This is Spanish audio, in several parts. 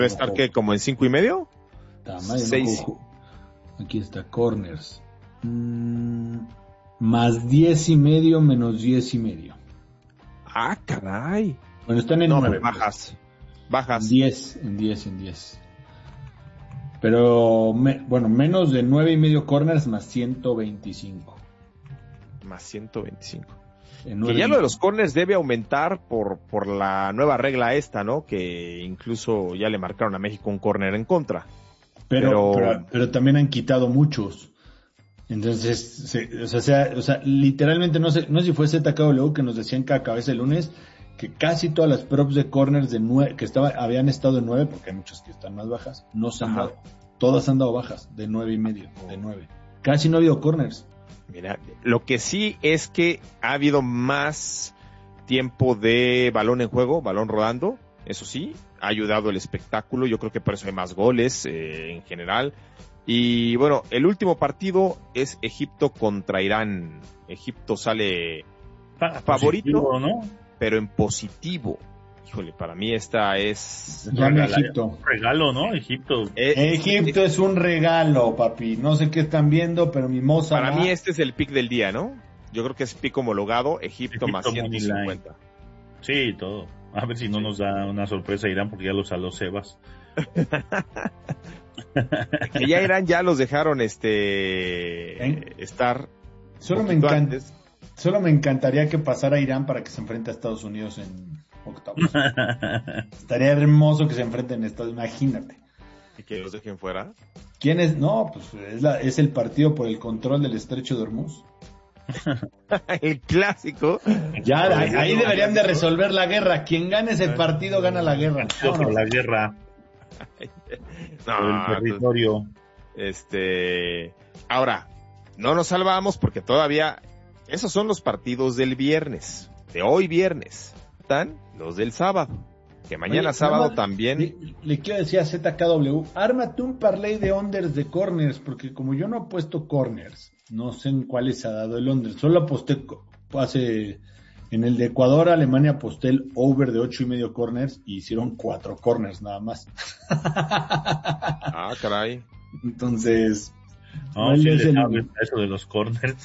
¿Debe estar qué, como en 5.5? Tamaño, 6. Aquí está, corners. Más 10.5, menos 10.5. Ah, caray. Bueno, están en No, 9. bajas. En 10. Pero, bueno, menos de 9.5 corners más 125. Más 125. Que ya lo de los corners debe aumentar por la nueva regla esta, ¿no? Que incluso ya le marcaron a México un corner en contra. Pero también han quitado muchos. Entonces, o sea, literalmente no sé si fue ZKW que nos decían que a cabeza el lunes que casi todas las props de corners de 9 que habían estado en 9, porque hay muchas que están más bajas, no se han dado. Todas han dado bajas de 9.5, de 9. Casi no ha habido corners. Mira, lo que sí es que ha habido más tiempo de balón en juego, balón rodando, eso sí, ha ayudado el espectáculo, yo creo que por eso hay más goles en general. Y bueno, el último partido es Egipto contra Irán. Egipto sale favorito, ¿no? Pero en positivo. Híjole, para mí esta es... Egipto. Un regalo, ¿no? Egipto es un regalo, papi. No sé qué están viendo, pero mi moza... Para mí este es el pick del día, ¿no? Yo creo que es pick homologado, Egipto más 150. Sí, todo. A ver si no nos da una sorpresa Irán, porque ya lo saló Sebas. Que ya Irán ya los dejaron estar... Solo me encantaría que pasara Irán para que se enfrente a Estados Unidos en octavos. Estaría hermoso que se enfrenten a Estados Unidos, imagínate. ¿Y que los dejen fuera? ¿Quién es? No, pues es el partido por el control del Estrecho de Hormuz. El clásico. Ya, ahí deberían de resolver la guerra. Quien gane ese partido gana la guerra. Por la guerra. Por el territorio. Ahora, no nos salvamos porque todavía esos son los partidos del viernes, de hoy viernes. Están los del sábado, que mañana sábado también. Le quiero decir a ZKW, ármate un parlay de unders de corners, porque como yo no he puesto corners, no sé en cuáles ha dado el under, solo aposté en el de Ecuador, Alemania aposté el over de 8.5 corners y hicieron 4 corners nada más. Ah, caray. Entonces, no, sí eso de los corners.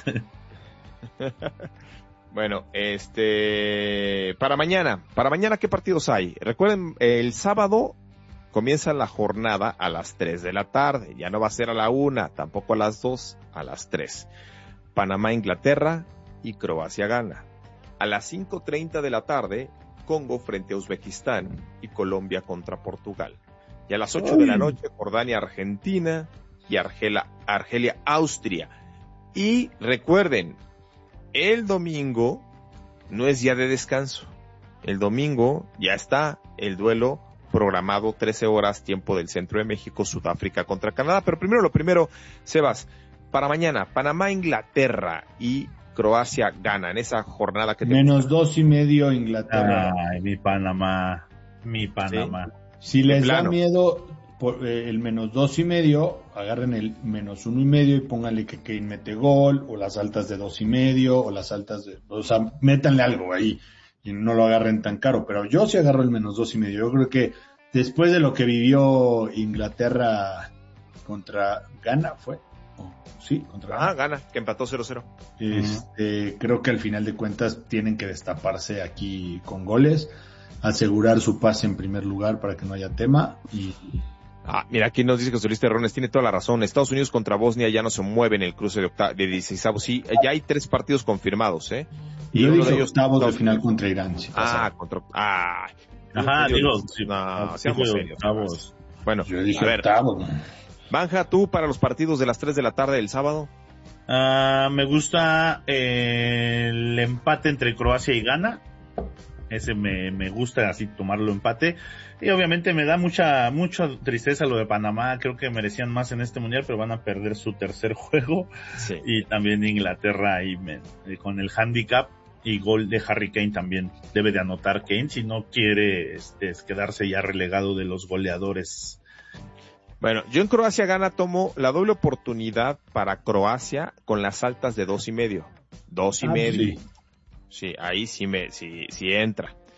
Bueno, para mañana, ¿qué partidos hay? Recuerden, el sábado comienza la jornada a las 3 de la tarde, ya no va a ser a la 1, tampoco a las 2, a las 3. Panamá, Inglaterra y Croacia gana. A las 5:30 de la tarde, Congo frente a Uzbekistán y Colombia contra Portugal. Y a las 8 de la noche, Jordania, Argentina y Argelia, Austria. Y recuerden, el domingo no es día de descanso. El domingo ya está el duelo programado 13 horas, tiempo del centro de México, Sudáfrica contra Canadá. Pero lo primero, Sebas, para mañana, Panamá, Inglaterra y Croacia ganan esa jornada que menos 2.5 Inglaterra. Ay, mi Panamá. ¿Sí? Si les da miedo el menos 2.5, agarren el menos 1.5 y pónganle que Kane mete gol, o las altas de 2.5, o las altas de, o sea, métanle algo ahí y no lo agarren tan caro. Pero yo sí agarro el menos 2.5. Yo creo que después de lo que vivió Inglaterra contra Ghana, ¿fue? Sí, contra Ghana, que empató 0-0. Creo que al final de cuentas tienen que destaparse aquí con goles, asegurar su pase en primer lugar para que no haya tema. Y mira, aquí nos dice José Luis Terrones, tiene toda la razón. Estados Unidos contra Bosnia ya no se mueve en el cruce de 16avos. Sí, ya hay 3 partidos confirmados, y yo dije octavos de final contra Irán. Si seamos serios. Bueno, yo dije octavos. Banja, tú para los partidos de las 3 de la tarde del sábado. Me gusta el empate entre Croacia y Ghana. Ese me gusta así tomarlo empate. Y obviamente me da mucha tristeza lo de Panamá. Creo que merecían más en este mundial, pero van a perder su tercer juego. Sí. Y también Inglaterra ahí con el handicap y gol de Harry Kane también debe de anotar Kane si no quiere quedarse ya relegado de los goleadores. Bueno, yo en Croacia gana tomo la doble oportunidad para Croacia con las altas de 2.5. 2.5. Sí, ahí sí entra.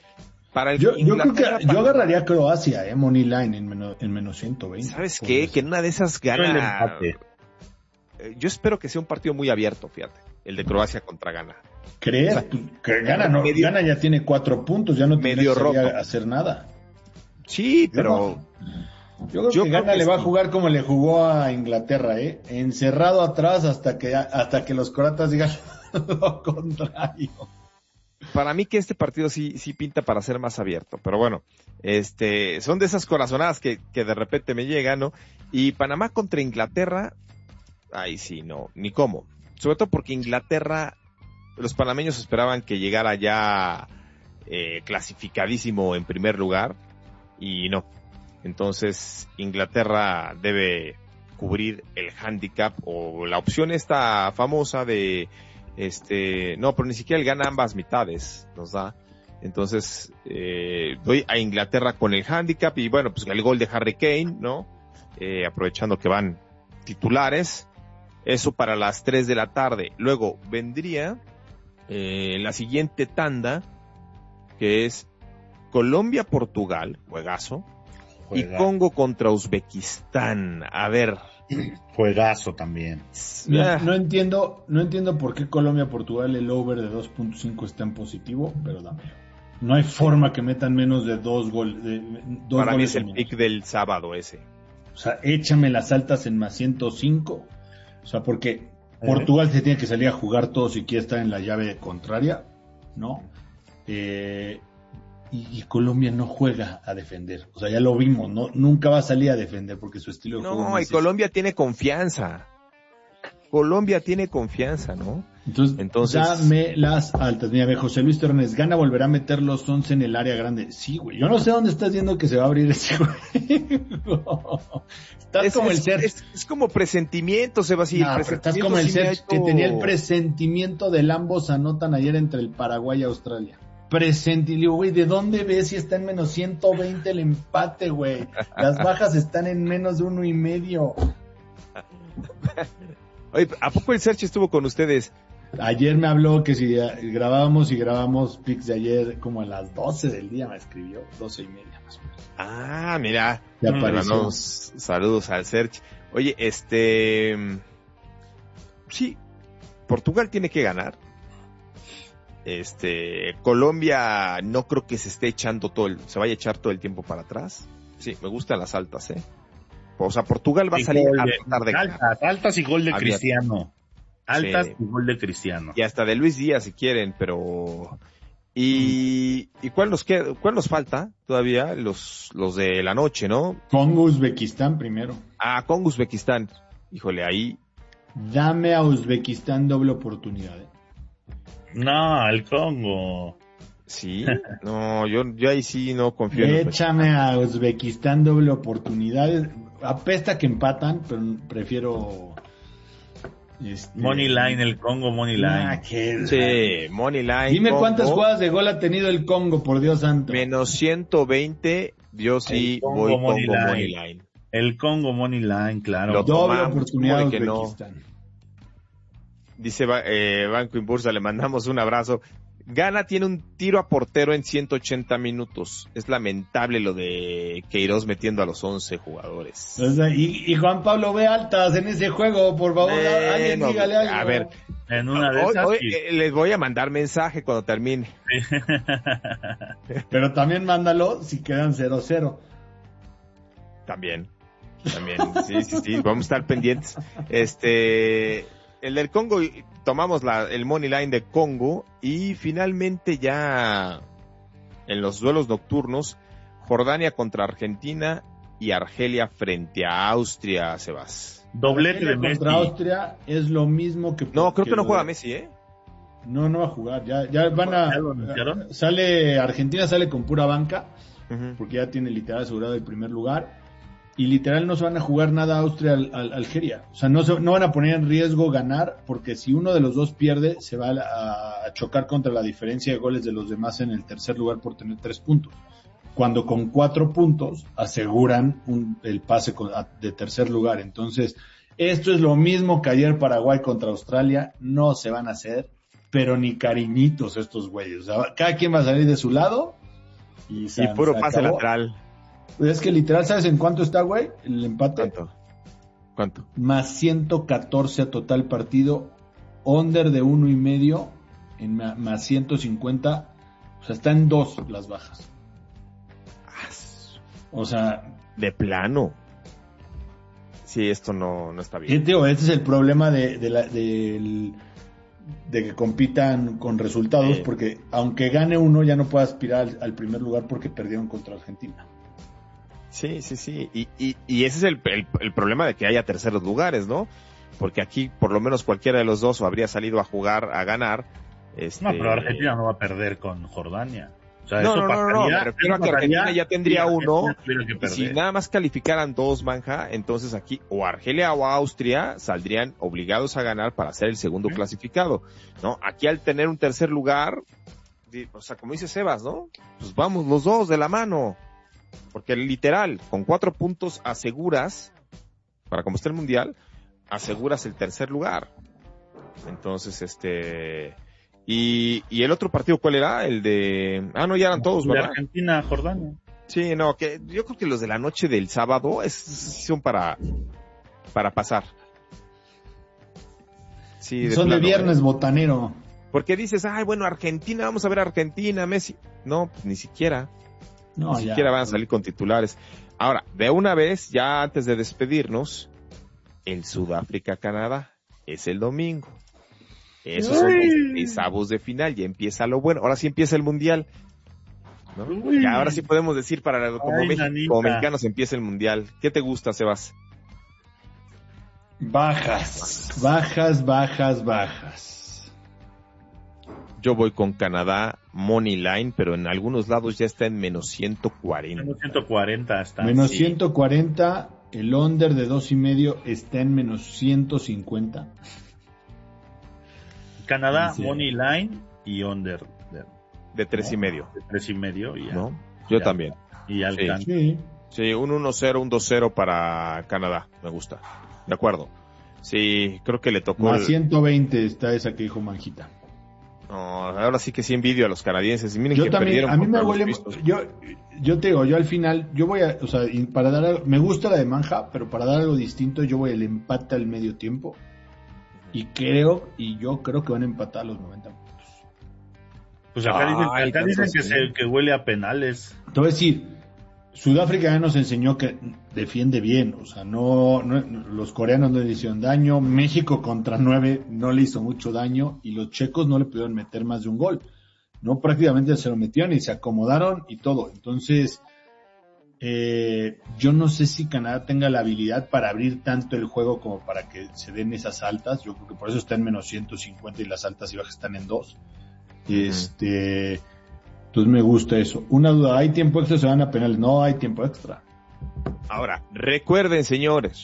Yo creo que yo agarraría a Croacia, money line en menos 120. ¿Sabes qué? Que en una de esas gana. Yo espero que sea un partido muy abierto, fíjate, el de Croacia contra Ghana. ¿Crees? O sea, que Ghana ya tiene 4 puntos, ya no tiene que hacer nada. Sí, pero yo creo que Ghana le va a jugar como le jugó a Inglaterra, encerrado atrás hasta que los croatas digan lo contrario. Para mí que este partido sí pinta para ser más abierto, pero bueno, son de esas corazonadas que de repente me llegan, ¿no? Y Panamá contra Inglaterra, ahí sí, no, ni cómo. Sobre todo porque Inglaterra, los panameños esperaban que llegara ya clasificadísimo en primer lugar, y no. Entonces, Inglaterra debe cubrir el handicap, o la opción esta famosa de no, pero ni siquiera él gana ambas mitades, nos da. Entonces, doy a Inglaterra con el handicap, y bueno, pues el gol de Harry Kane, ¿no? Aprovechando que van titulares, eso para las 3 de la tarde. Luego vendría la siguiente tanda, que es Colombia-Portugal, juegazo, y Congo contra Uzbekistán. A ver. Juegazo también. No entiendo por qué Colombia-Portugal el over de 2.5 está en positivo, pero dame. No hay forma que metan menos de 2 goles. Para mí es el pick del sábado ese. O sea, échame las altas en más 105. O sea, porque Portugal se tiene que salir a jugar todo si quiere estar en la llave contraria, ¿no? Y Colombia no juega a defender. O sea, ya lo vimos, nunca va a salir a defender porque su estilo de juego no, y Colombia tiene confianza. Colombia tiene confianza, ¿no? Entonces dame las altas. Mira, José Luis Torres, Ghana volverá a meter los 11 en el área grande. Sí, güey. Yo no sé dónde estás viendo que se va a abrir ese juego. Es como presentimiento, Sebastián. Estás como el Serge que tenía el presentimiento del ambos anotan ayer entre el Paraguay y Australia. Digo, güey, ¿de dónde ves si está en menos 120 el empate, güey? Las bajas están en menos de 1.5. Oye, ¿a poco el Serge estuvo con ustedes? Ayer me habló que si grabamos pics de ayer como a las 12 del día, me escribió, 12:30 más o menos. Ah, mira. Ya apareció. Saludos al Serge. Oye, sí, Portugal tiene que ganar. Colombia no creo que se esté echando se vaya a echar todo el tiempo para atrás. Sí, me gustan las altas, O sea, Portugal va a salir a tratar de ganar. Altas y gol de Cristiano. Altas y gol de Cristiano. Y hasta de Luis Díaz si quieren, pero ¿y cuál nos falta todavía? Los de la noche, ¿no? Congo Uzbekistán primero. Congo Uzbekistán. Híjole, ahí dame a Uzbekistán doble oportunidad. No, el Congo. Sí, no, yo ahí sí no confío. Échame a Uzbekistán doble oportunidad. Apesta que empatan, pero prefiero Money line, el Congo Money line. Sí, Money line. Dime Congo. ¿Cuántas jugadas de gol ha tenido el Congo, por Dios santo? Menos 120, yo sí voy Congo Money line. El Congo Money line, claro. Doble oportunidad de Uzbekistán. No. Dice Banco Inbursa, le mandamos un abrazo. Ghana tiene un tiro a portero en 180 minutos. Es lamentable lo de Queiroz metiendo a los 11 jugadores. O sea, y Juan Pablo ve altas en ese juego, por favor. Alguien dígale algo. A ver, en una de esas, hoy les voy a mandar mensaje cuando termine. Pero también mándalo si quedan 0-0. También, sí, vamos a estar pendientes. El del Congo, tomamos el money line de Congo, y finalmente ya en los duelos nocturnos, Jordania contra Argentina y Argelia frente a Austria, Sebas. Doblete de Messi. Contra Austria es lo mismo que... No, creo que no juega Messi, No va a jugar, ya van a... Argentina sale con pura banca, porque ya tiene literal asegurado el primer lugar. Y literal no se van a jugar nada Austria Algeria. O sea, no van a poner en riesgo ganar, porque si uno de los dos pierde, se va a chocar contra la diferencia de goles de los demás en el tercer lugar por tener 3 puntos. Cuando con 4 puntos aseguran el pase de tercer lugar. Entonces, esto es lo mismo que ayer Paraguay contra Australia. No se van a hacer, pero ni cariñitos estos güeyes. O sea, cada quien va a salir de su lado Y puro pase lateral. Pues es que literal, ¿sabes en cuánto está, güey? El empate. ¿Cuánto? Más 114 a total partido. Under de 1.5 en más 150. O sea, está en 2 las bajas. O sea, de plano. Sí, esto no está bien. Tío, este es el problema de que compitan con resultados, porque aunque gane uno ya no puede aspirar al primer lugar porque perdieron contra Argentina. Sí. Y ese es el problema de que haya terceros lugares, ¿no? Porque aquí por lo menos cualquiera de los dos habría salido a jugar, a ganar. No, pero Argentina no va a perder con Jordania. O sea, no, me refiero a que Argentina ya tendría uno, y si nada más calificaran 2, Manja, entonces aquí o Argelia o Austria saldrían obligados a ganar para ser el segundo clasificado, ¿no? Aquí al tener un tercer lugar, o sea, como dice Sebas, ¿no? Pues vamos los dos de la mano, porque literal, con 4 puntos aseguras, para como está el Mundial, aseguras el tercer lugar. Entonces, Y el otro partido, ¿cuál era? El de... no, ya eran todos, ¿verdad? Argentina, Jordania. Sí, no, que yo creo que los de la noche del sábado son para pasar. Sí, son de viernes botanero. Porque dices, bueno, Argentina, vamos a ver a Argentina, Messi. No, ni siquiera. Ni siquiera van a salir con titulares. Ahora, de una vez, ya antes de despedirnos, el Sudáfrica-Canadá es el domingo. Esos son los avos de final, ya empieza lo bueno. Ahora sí empieza el Mundial, ¿no? Ya ahora sí podemos decir como mexicanos empieza el Mundial. ¿Qué te gusta, Sebas? Bajas. Yo voy con Canadá money line, pero en algunos lados ya está en menos 140. Menos 140 está. Menos 140, el under de 2.5 está en menos 150. Canadá, money line y under de 3.5. De 3.5 y ya. ¿No? Yo también. Y alcanza. Sí, un 1-0, un 2-0 para Canadá. Me gusta. De acuerdo. Sí, creo que le tocó. Más 120 está esa que dijo Manjita. No, ahora sí que sí envidio a los canadienses. Y miren yo que también, perdieron. A mí me huele. Yo te digo, yo al final, yo voy a, o sea, para dar algo, me gusta la de Manja, pero para dar algo distinto, yo voy al empate al medio tiempo. Y yo creo que van a empatar los 90 minutos. Pues acá dicen que huele a penales. Te voy a decir, Sudáfrica ya nos enseñó que defiende bien, o sea, no los coreanos no le hicieron daño, México contra 9 no le hizo mucho daño, y los checos no le pudieron meter más de un gol. No, prácticamente se lo metieron y se acomodaron y todo. Entonces, yo no sé si Canadá tenga la habilidad para abrir tanto el juego como para que se den esas altas. Yo creo que por eso está en menos 150 y las altas y bajas están en 2. Entonces me gusta eso. Una duda, ¿hay tiempo extra o se van a penales? No hay tiempo extra. Ahora, recuerden, señores,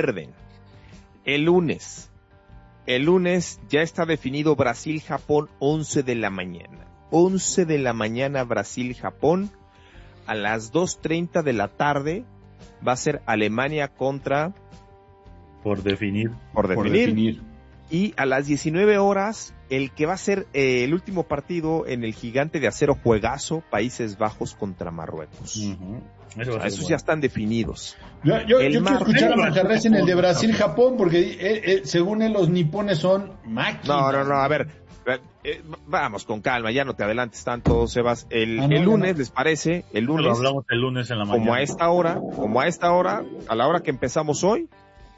el lunes ya está definido Brasil-Japón 11 de la mañana. 11 de la mañana Brasil-Japón. A las 2:30 de la tarde va a ser Alemania contra... Por definir. Y a las 19 horas, el que va a ser el último partido en el Gigante de Acero, juegazo, Países Bajos contra Marruecos. Esos ya están definidos. Yo quiero escuchar a Manjarres en el de Brasil-Japón, porque según él los nipones son máquinas. No, a ver, vamos con calma, ya no te adelantes tanto, Sebas. El lunes, ¿les parece? El lunes. Lo hablamos el lunes en la mañana. Como a esta hora, a la hora que empezamos hoy,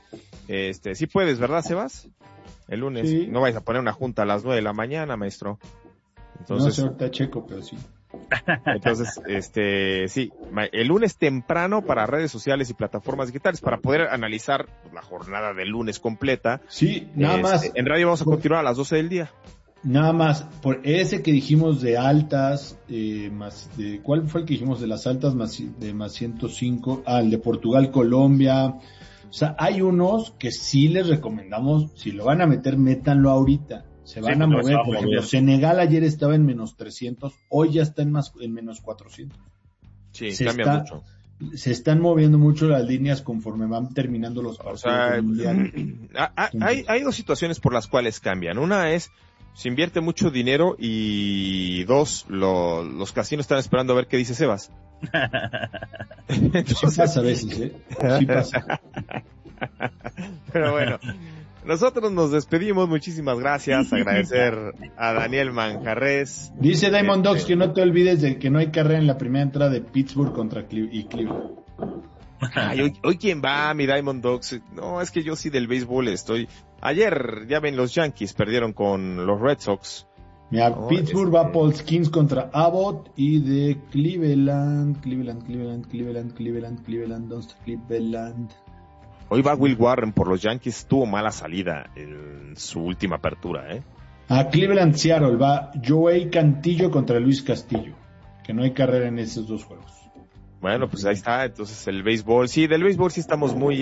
sí puedes, ¿verdad, Sebas? El lunes. Sí. No vais a poner una junta a las 9 de la mañana, maestro. Entonces, no sé, ahorita checo, pero sí. Entonces, sí, el lunes temprano para redes sociales y plataformas digitales para poder analizar la jornada del lunes completa. Sí, nada más. En radio vamos a continuar a las 12 del día. Nada más, por ese que dijimos de altas, ¿cuál fue el que dijimos de las altas más 105? El de Portugal, Colombia. O sea, hay unos que sí les recomendamos, si lo van a meter, métanlo ahorita. Se van a mover. Por ejemplo, Senegal ayer estaba en menos 300, hoy ya está en menos 400. Sí, cambia mucho. Se están moviendo mucho las líneas conforme van terminando los partidos. O sea, hay dos situaciones por las cuales cambian. Una es se invierte mucho dinero y dos, los casinos están esperando a ver qué dice Sebas. Entonces... Sí pasa a veces, ¿eh? Sí pasa. Pero bueno, nosotros nos despedimos. Muchísimas gracias. Agradecer a Daniel Manjarres. Dice Diamond Dogs que no te olvides de que no hay carrera en la primera entrada de Pittsburgh contra Cleveland. Ay, hoy quién va, mi Diamond Dogs. No, es que yo sí del béisbol estoy. Ayer, ya ven, los Yankees perdieron con los Red Sox. Mira, no, Pittsburgh va Paul Skins contra Abbott y de Cleveland. Hoy va Will Warren por los Yankees. Tuvo mala salida en su última apertura, ¿eh? A Cleveland Seattle va Joey Cantillo contra Luis Castillo. Que no hay carrera en esos dos juegos. Bueno, pues ahí está. Entonces el béisbol. Sí, del béisbol sí estamos muy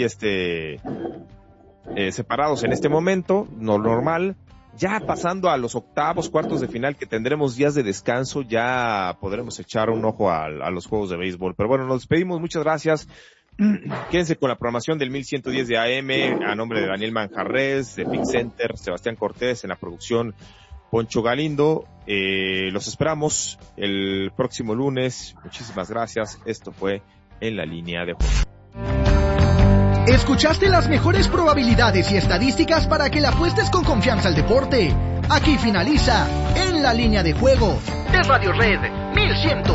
separados en este momento. No normal. Ya pasando a los octavos, cuartos de final, que tendremos días de descanso, ya podremos echar un ojo a los juegos de béisbol. Pero bueno, nos despedimos. Muchas gracias. Quédense con la programación del 1110 de AM, a nombre de Daniel Manjarres, de Big Center, Sebastián Cortés, en la producción Poncho Galindo. Los esperamos el próximo lunes. Muchísimas gracias. Esto fue En la Línea de Juego. Escuchaste las mejores probabilidades y estadísticas para que le apuestes con confianza al deporte. Aquí finaliza En la Línea de Juego de Radio Red 1100.